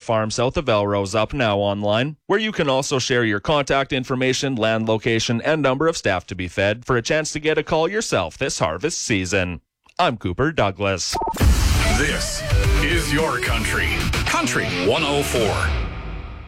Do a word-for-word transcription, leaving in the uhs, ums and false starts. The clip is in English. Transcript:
farm south of Elrose up now online, where you can also share your contact information, land location, and number of staff to be fed for a chance to get a call yourself this harvest season. I'm Cooper Douglas. This is your country. Country one oh four.